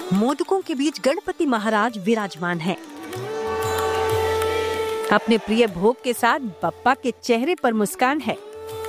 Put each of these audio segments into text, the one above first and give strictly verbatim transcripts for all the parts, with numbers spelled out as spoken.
मोदकों के बीच गणपति महाराज विराजमान हैं। अपने प्रिय भोग के साथ बप्पा के चेहरे पर मुस्कान है।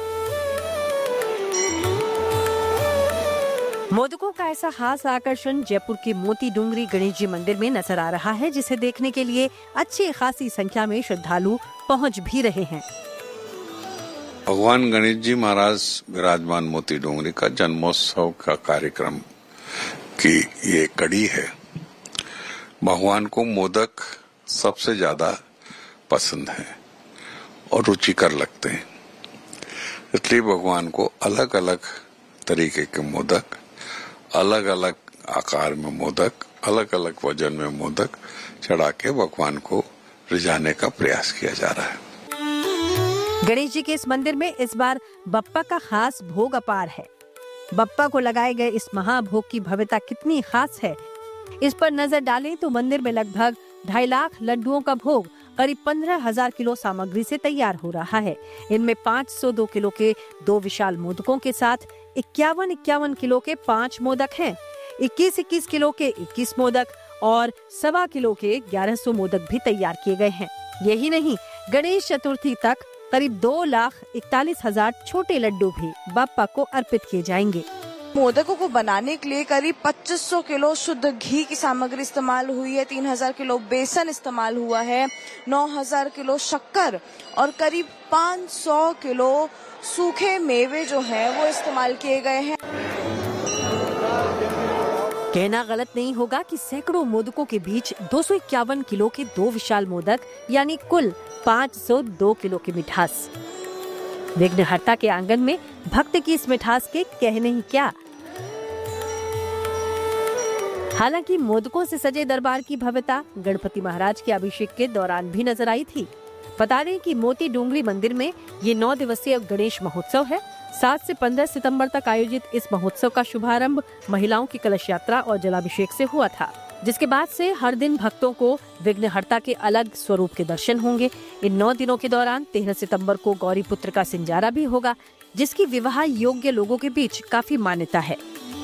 मोदकों का ऐसा खास आकर्षण जयपुर के मोती डूंगरी गणेश जी मंदिर में नजर आ रहा है, जिसे देखने के लिए अच्छी खासी संख्या में श्रद्धालु पहुंच भी रहे हैं। भगवान गणेश जी महाराज विराजमान मोती डूंगरी का जन्मोत्सव का कार्यक्रम की ये कड़ी है। भगवान को मोदक सबसे ज्यादा पसंद है और रुचिकर लगते हैं, इसलिए भगवान को अलग अलग तरीके के मोदक, अलग अलग आकार में मोदक, अलग अलग वजन में मोदक चढ़ा के भगवान को रिझाने का प्रयास किया जा रहा है। गणेश जी के इस मंदिर में इस बार बप्पा का खास भोग अपार है। बप्पा को लगाए गए इस महाभोग की भव्यता कितनी खास है, इस पर नजर डालें तो मंदिर में लगभग ढाई लाख लड्डुओं का भोग करीब पंद्रह हजार किलो सामग्री से तैयार हो रहा है। इनमें पाँच सौ दो किलो के दो विशाल मोदकों के साथ इक्यावन इक्यावन किलो के पाँच मोदक हैं, इक्कीस इक्कीस किलो के इक्कीस मोदक और सवा किलो के ग्यारह सौ मोदक भी तैयार किए गए हैं। यही नहीं, गणेश चतुर्थी तक करीब दो लाख इकतालीस हजार छोटे लड्डू भी बप्पा को अर्पित किए जाएंगे। मोदकों को बनाने के लिए करीब पच्चीस सौ किलो शुद्ध घी की सामग्री इस्तेमाल हुई है, तीन हजार किलो बेसन इस्तेमाल हुआ है, नौ हजार किलो शक्कर और करीब पाँच सौ किलो सूखे मेवे जो हैं वो इस्तेमाल किए गए हैं। कहना गलत नहीं होगा कि सैकड़ों मोदकों के बीच दो सौ इक्यावन किलो के दो विशाल मोदक यानी कुल पाँच सौ दो किलो की मिठास। विघ्नहर्ता के आंगन में भक्त की इस मिठास के कहने ही क्या। हालांकि मोदकों से सजे दरबार की भव्यता गणपति महाराज के अभिषेक के दौरान भी नजर आई थी। बता दें कि मोती डूंगरी मंदिर में ये नौ दिवसीय गणेश महोत्सव है। सात से पंद्रह सितंबर तक आयोजित इस महोत्सव का शुभारंभ महिलाओं की कलश यात्रा और जलाभिषेक से हुआ था, जिसके बाद से हर दिन भक्तों को विघ्नहर्ता के अलग स्वरूप के दर्शन होंगे। इन नौ दिनों के दौरान तेरह सितंबर को गौरी पुत्र का सिंजारा भी होगा, जिसकी विवाह योग्य लोगों के बीच काफी मान्यता है।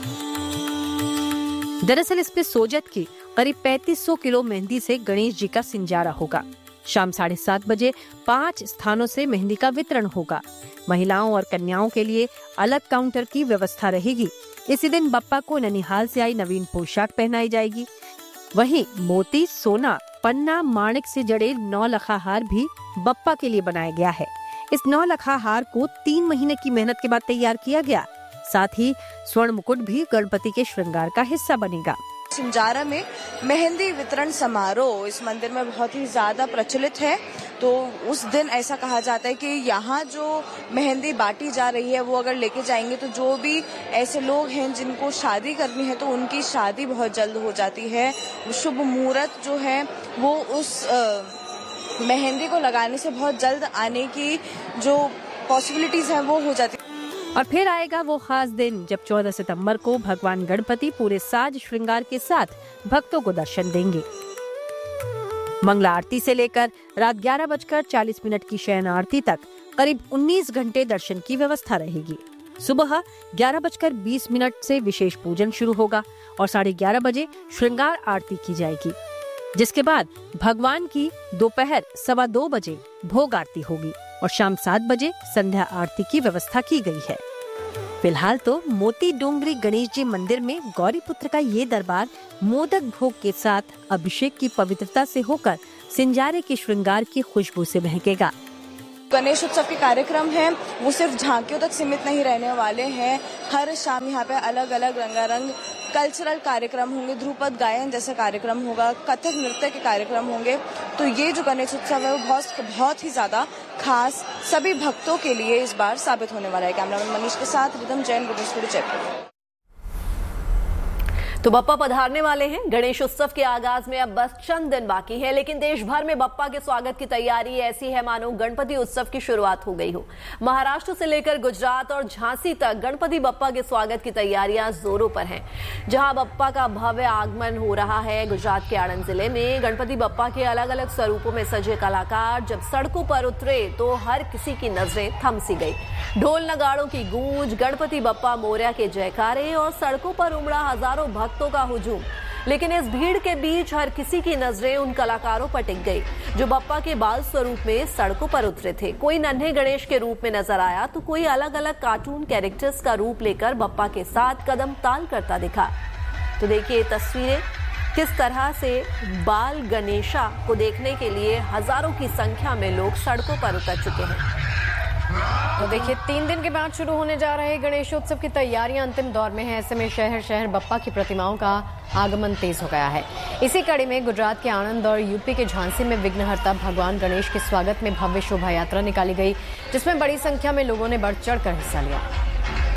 दरअसल इसमें सोजत की करीब पैंतीस सौ किलो मेहंदी से गणेश जी का सिंजारा होगा। शाम साढ़े सात बजे पाँच स्थानों से मेहंदी का वितरण होगा। महिलाओं और कन्याओं के लिए अलग काउंटर की व्यवस्था रहेगी। इसी दिन बप्पा को ननिहाल से आई नवीन पोशाक पहनाई जाएगी। वहीं मोती, सोना, पन्ना, माणिक से जड़े नौ लखा हार भी बप्पा के लिए बनाया गया है। इस नौ लखा हार को तीन महीने की मेहनत के बाद तैयार किया गया। साथ ही स्वर्ण मुकुट भी गणपति के श्रृंगार का हिस्सा बनेगा। सिंजारा में मेहंदी वितरण समारोह इस मंदिर में बहुत ही ज्यादा प्रचलित है। तो उस दिन ऐसा कहा जाता है कि यहाँ जो मेहंदी बांटी जा रही है वो अगर लेके जाएंगे तो जो भी ऐसे लोग हैं जिनको शादी करनी है तो उनकी शादी बहुत जल्द हो जाती है। शुभ मुहूर्त जो है वो उस आ, मेहंदी को लगाने से बहुत जल्द आने की जो पॉसिबिलिटीज है वो हो जाती है। और फिर आएगा वो खास दिन जब चौदह सितंबर को भगवान गणपति पूरे साज श्रृंगार के साथ भक्तों को दर्शन देंगे। मंगला आरती से लेकर रात ग्यारह बजकर चालीस मिनट की शयन आरती तक करीब उन्नीस घंटे दर्शन की व्यवस्था रहेगी। सुबह ग्यारह बजकर बीस मिनट से विशेष पूजन शुरू होगा और साढ़े ग्यारह बजे श्रृंगार आरती की जाएगी, जिसके बाद भगवान की दोपहर सवा दो बजे भोग आरती होगी और शाम सात बजे संध्या आरती की व्यवस्था की गई है। फिलहाल तो मोती डूंगरी गणेश जी मंदिर में गौरी पुत्र का ये दरबार मोदक भोग के साथ अभिषेक की पवित्रता से होकर सिंजारे के श्रृंगार की खुशबू से महकेगा। गणेश उत्सव के कार्यक्रम हैं वो सिर्फ झांकियों तक सीमित नहीं रहने वाले हैं। हर शाम यहाँ पे अलग अलग रंगारंग कल्चरल कार्यक्रम होंगे, ध्रुपद गायन जैसा कार्यक्रम होगा, कथक नृत्य के कार्यक्रम होंगे। तो ये जो गणेश उत्सव है वो बहुत बहुत ही ज्यादा खास सभी भक्तों के लिए इस बार साबित होने वाला है। कैमरामैन मनीष के साथ रिदम जैन, गुडेश्वरी, जयपुर। तो बप्पा पधारने वाले हैं। गणेश उत्सव के आगाज में अब बस चंद दिन बाकी है, लेकिन देश भर में बप्पा के स्वागत की तैयारी ऐसी है मानो गणपति उत्सव की शुरुआत हो गई हो। महाराष्ट्र से लेकर गुजरात और झांसी तक गणपति बप्पा के स्वागत की तैयारियां जोरों पर हैं। जहां बप्पा का भव्य आगमन हो रहा है, गुजरात के आणंद जिले में गणपति बप्पा के अलग अलग स्वरूपों में सजे कलाकार जब सड़कों पर उतरे तो हर किसी की नजरें थम सी गई। ढोल नगाड़ों की गूंज, गणपति बप्पा मोरया के जयकारे और सड़कों पर उमड़ा हजारों भक्तों का हुजूम। लेकिन इस भीड़ के बीच हर किसी की नजरें उन कलाकारों पर टिक गई जो बप्पा के बाल स्वरूप में सड़कों पर उतरे थे। कोई नन्हे गणेश के रूप में नजर आया तो कोई अलग अलग कार्टून कैरेक्टर्स का रूप लेकर बप्पा के साथ कदम ताल करता दिखा। तो देखिए तस्वीरें, किस तरह से बाल गणेशा को देखने के लिए हजारों की संख्या में लोग सड़कों पर उतर चुके हैं। तो देखिए तीन दिन के बाद शुरू होने जा रहे गणेशोत्सव की तैयारियां अंतिम दौर में है। ऐसे में शहर शहर बप्पा की प्रतिमाओं का आगमन तेज हो गया है। इसी कड़ी में गुजरात के आणंद और यूपी के झांसी में विघ्नहर्ता भगवान गणेश के स्वागत में भव्य शोभा यात्रा निकाली गई, जिसमें बड़ी संख्या में लोगों ने बढ़ चढ़कर हिस्सा लिया।